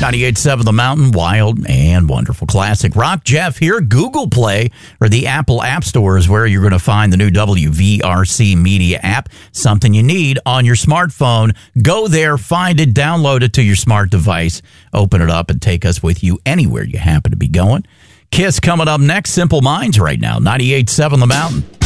98.7 The Mountain, wild and wonderful classic rock. Jeff here. Google Play or the Apple App Store is where you're going to find the new WVRC Media app. Something you need on your smartphone. Go there, find it, download it to your smart device, open it up, and take us with you anywhere you happen to be going. Kiss coming up next. Simple Minds right now. 98.7 The Mountain.